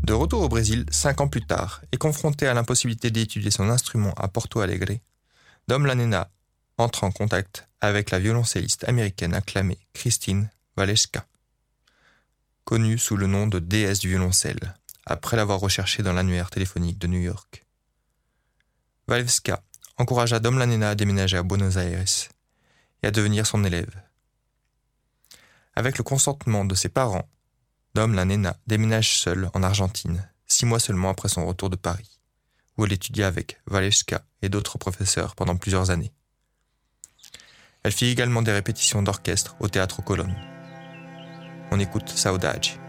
De retour au Brésil 5 ans plus tard et confronté à l'impossibilité d'étudier son instrument à Porto Alegre, Dom Lanena entre en contact avec la violoncelliste américaine acclamée Christine Waleska, connue sous le nom de déesse du violoncelle, après l'avoir recherchée dans l'annuaire téléphonique de New York. Waleska encouragea Dom Lanena à déménager à Buenos Aires et à devenir son élève. Avec le consentement de ses parents, Dom Lanena déménage seule en Argentine, 6 mois seulement après son retour de Paris, où elle étudia avec Waleska et d'autres professeurs pendant plusieurs années. Elle fit également des répétitions d'orchestre au Théâtre Colón. On écoute Saudade.